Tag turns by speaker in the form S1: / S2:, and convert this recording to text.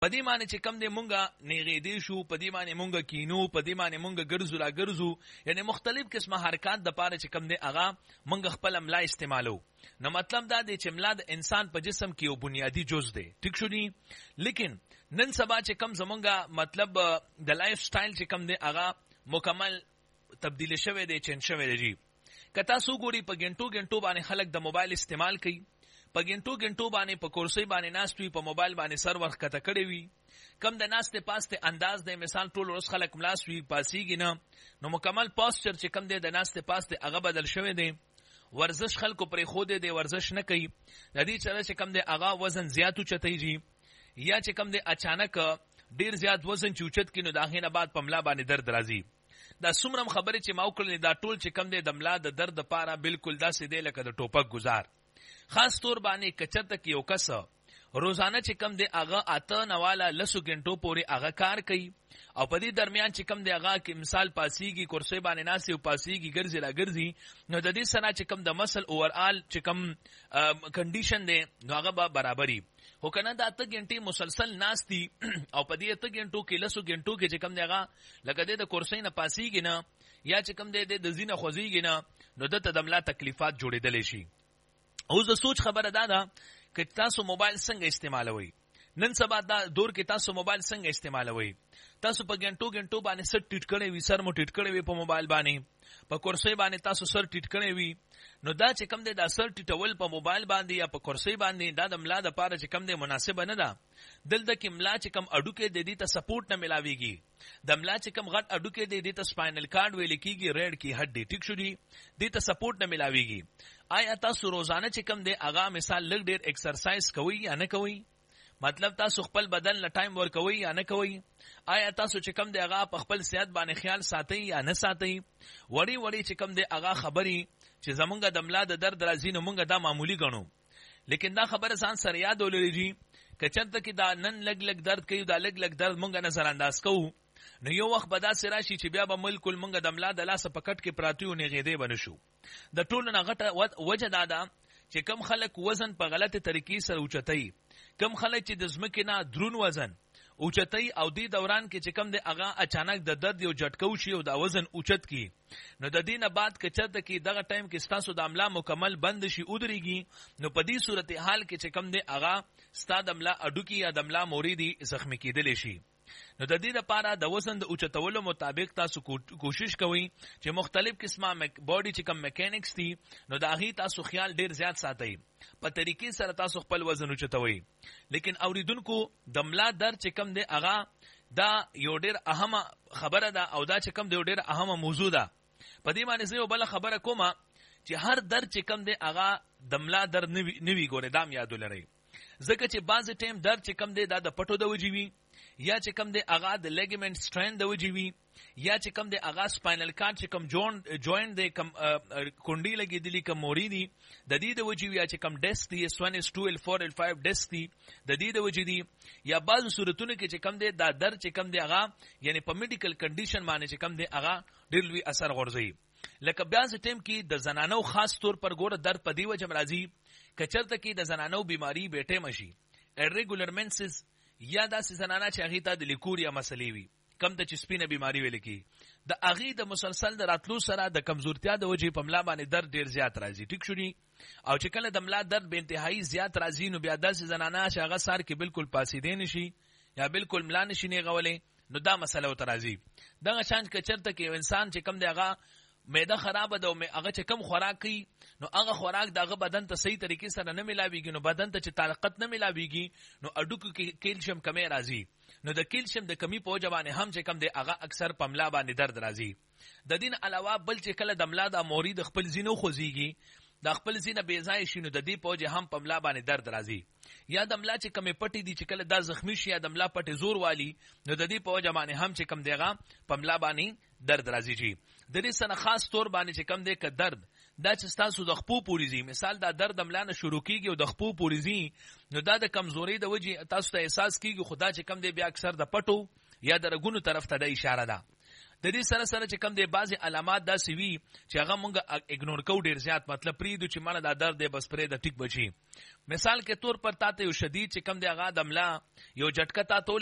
S1: پدې باندې چې کم دې مونږه نیغېدې شو، پدې باندې مونږه کینو، پدې باندې مونږه ګرځو را ګرځو، یعنی مختلف قسمه حرکات د پاره چې کم دې هغه مونږ خپل ملا استعمالو. نو مطلب دا دی چې ملا د انسان په جسم کې یو بنیادی جز دی، ٹھیک شو نی. لیکن نن سبا چې کم زمونږه مطلب د لایف سټایل چې کم دی هغه مکمل تبدیل شوی دی، چینج شوی دی جی. کتا سو ګوري په ګنټو باندې خلک د موبایل استعمال کوي، په ګنټو باندې په کورسۍ باندې ناست وي، په موبایل باندې سر ورخ کته کړی وي. کم د ناسته پاسته انداز دی، مثال ټول ورځ خلک ملاس وي، پاسیږي نه، نو مکمل پاسچر چې کم دی د ناسته پاسته هغه بدل شوی دی. ورزش خلکو پرې خو دی ورزش نه کوي، د دې سره چې کم دی هغه وزن زیاتو چتایږي، یا چې کم دی اچانک ډیر زیات وزن چوچت کینو دا غینه بعد په ملا باندې درد راځي. دا څومره خبره چې ما وکړلې دا ټول چې کم دی د ملا د درد لپاره بالکل داسې دی لکه د ټوپک گزار. خاص طور باندې کچته کې یو کس روزانه چې کم دی هغه اته نواله لسو غنټو پورې هغه کار کوي، او په دې درمیان چې کم دی هغه کې مثال پاسیږي، کورسۍ باندې ناسي او پاسیږي، ګرځي را ګرځي، نو د دې سره چې کم د مسل اوورال چې کم کنډیشن دی نو هغه به برابري. خو کنه دا اته غنټې مسلسل ناستی او په دې اته غنټو کې لسو غنټو کې چې کم دی هغه لکه د کورسۍ نه پاسیږي نه، یا چې کم دی د زینه خوځيږي نه، نو د تدملا تکلیفات جوړېدل شي. اوس د سوچ خبره ده چې تاسو موبایل څنګه استعمالوي. نن سبا دا دور کې تاسو موبایل څنګه استعمالوي. تاسو په غنټو باندې سر ټیټ کړی وي، سر مو ټیټ کړی وي په موبایل باندې، په کورسۍ باندې تاسو سر ټیټ کړی وي. نو دا چې کم دی دا سر ټیټول په موبایل باندې یا په کورسۍ باندې دا د ملا د پاره چې کم دی مناسب نه ده. دلته کې ملا چې کم اډوکې د دې ته سپورټ نه ملاويږي، د ملا چې کم غټ اډوکې د دې ته سپاینل کارډ ویل کېږي، ریډ کی هډ، ټیک شو دی، دې ته سپورټ نه ملاويږي. آیا تاسو روزانه چې کم دی هغه مثال لږ ډیر ایکسرسایز کوي یا نه کوي؟ مطلب تاسو خپل بدن له ټایم ور کوي یا نه کوي؟ آیا تاسو چې کم دی هغه په خپل صحت باندې خیال ساتي یا نه ساتي؟ وړي چې کم دی هغه خبري چې زمونږ د ملا د درد راځي نو مونږ دا معمولی ګڼو، لیکن دا خبره ځان سره یاد ولرئ چې چرته کې دا نن لګ درد کوي، دا لګ درد مونږ نظر انداز کوو، نو یو وخت به داسې راشي چې بیا به ملک مونږ د ملا د لاسه پکټ کې پراتیو نغېدې بنشو. د ټولو نه غټه وجه دا ده چې کم خلک وزن په غلطه طریقې سره اوچتای، کم خلک چې د ځمکې نه درون وزن اوچتای او دې دوران کې چې کم دی هغه اچانک د درد یو جټکو شي او د وزن اوچت کی، نو د دینه بعد کې چرته کې دغه ټایم کې ستاسو د عمله مکمل بند شي ودرېږي، نو په دې صورتحال کې چې کم دی هغه ستاد عمله اډو کې یا د عمله موریدي زخمی کېدل شي. نو د دې لپاره د وزن د اوچتولو مطابق تاسو کوشش کوئ چې مختلف قسمه باډي چې کم میکانکس دي نو د هغه تاسو خیال ډیر زیات ساتئ، په طریقې سره تاسو خپل وزن اوچتوي. لیکن اوریدونکو د ملا درد چې کم دی هغه دا یو ډیر اهمه خبره ده او دا چې کم دی یو ډیر اهمه موضوع ده. په دې باندې زه بل خبره کومه چې هر درد چې کم دی هغه د ملا درد نوي ګوره دام یاد ولرئ، ځکه چې بعض ټیم درد چې کم دی دا د پټو د وجې وي، یا چې کم دی هغه د لیګمنټ سټرین د وجې وي، یا چې کم دی هغه سپاینل کارډ چې کم جوینټ دی کم کونډي لګېدلې کم موري دي د دې د وجې وي، یا چې کم ډیسک دی S1 S2 L4 L5 ډیسک دی د دې د وجې دي، یا بعض صورتونو کې چې کم دی دا درد چې کم دی هغه یعنی په میډیکل کنډیشن باندې چې کم دی هغه ډېر لوی اثر غورځوي. لکه بعض ټیم کې د زنانو خاص طور پر ګوره درد په دی وجه راځي کچرته کې د زنانو بیماری بیٹه مشي irregular menses، یا داسې زنانه چې هغې ته د لیکوریا مسلې وي، کم ته چې سپینه بیماری ویل کی، د هغې د مسلسل د راتلو سره د کمزورتیا د وجې په ملا باندې درد ډیر زیات راځي، ټیک شو نی. او چې کله د ملا درد به انتهایی زیات راځي نو بیا داسې زنانه چې هغه سار کې بالکل پاسېدې نشي یا بالکل ملا نشي نیغولی نو دا مسله ورته راځي. دغه شان که چېرته کې انسان چې کم دی هغه معده خرابه ده او هغه چې کم خوراک کوي نو هغه خوراک دغه بدن ته صحیح طریقې سره نه ملاویږي، نو بدن ته چې طاقت نه ملاویږي نو اډوکو کې کیلشیم کمی راځي، نو د کیلشیم د کمی په وجه باندې هم چې کم دی هغه اکثر په ملا باندې درد راځي. د دین علاوه بل چې کله د ملا د موري د خپل زینو خوځيږي، د خپل زینه بې ځای شي نو د دې په وجه هم په ملا باندې درد راځي، یا د ملا چې کمې پټې دي چې کله دا زخمی شي یا د ملا پټې زور والی نو د دې په وجه باندې هم چې کم دیغه په ملا باندې درد راځي. جی د دې سره خاص طور باندې چې کم دی ک درد دا چې تاسو د خپو پوری زی مثال دا درد ملا نه شروع کیږي او د خپو پوری زی نو دا د کمزوري د وجه تاسو ته احساس کیږي، خدا چې کم دی بیا اکثر د پټو یا د رګونو طرف ته د اشاره ده. د دې سره سره چې کم دی بعضی علامات داسې وي چې هغه مونږ اګنور کوو ډیر زیات مطلب پریدو چې مانه دا درد دی بس پرې د ټیک بچي. مثال کے طور پر تاته یو شدید چې کم دی هغه د ملا یو جټکه تا